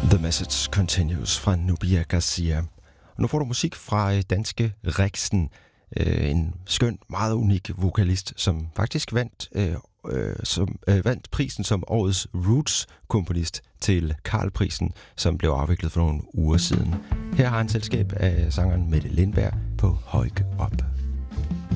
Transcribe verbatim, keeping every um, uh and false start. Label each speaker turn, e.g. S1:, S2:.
S1: The Message Continues fra Nubia Garcia. Og nu får du musik fra danske Riksen, en skøn, meget unik vokalist, som faktisk vandt, øh, øh, som, øh, vandt prisen som årets Roots-komponist til Carl-prisen, som blev afviklet for nogle uger siden. Her har han selskab af sangeren Mette Lindberg på Højke Op.